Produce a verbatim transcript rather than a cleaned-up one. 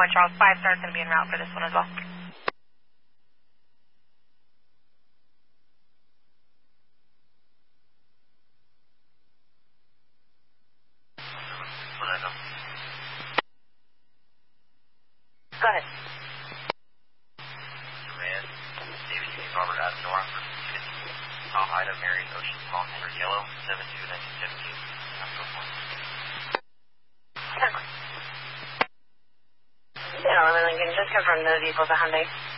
one Charles, five star is going to be en route for this one as well. Go ahead. Command, David King Robert Adenor, Al Ida Mary Ocean Small Henry Yellow, seven two nineteen seventeen. Yeah, Lincoln, just confirm the vehicle's a Hyundai.